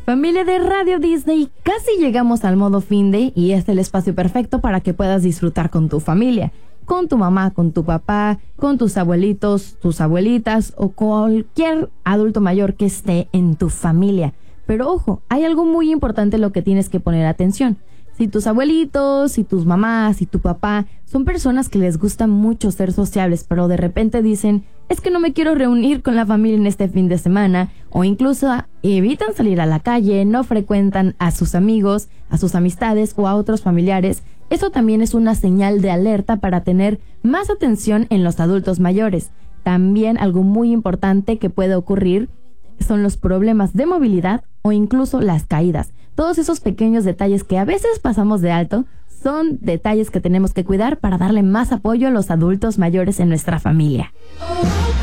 Familia de Radio Disney, casi llegamos al modo finde y es el espacio perfecto para que puedas disfrutar con tu familia, con tu mamá, con tu papá, con tus abuelitos, tus abuelitas o cualquier adulto mayor que esté en tu familia. Pero ojo, hay algo muy importante en lo que tienes que poner atención. Si tus abuelitos, si tus mamás, si tu papá son personas que les gusta mucho ser sociables, pero de repente dicen, es que no me quiero reunir con la familia en este fin de semana, o incluso evitan salir a la calle, no frecuentan a sus amigos, a sus amistades o a otros familiares, eso también es una señal de alerta para tener más atención en los adultos mayores. También algo muy importante que puede ocurrir son los problemas de movilidad o incluso las caídas. Todos esos pequeños detalles que a veces pasamos de alto son detalles que tenemos que cuidar para darle más apoyo a los adultos mayores en nuestra familia.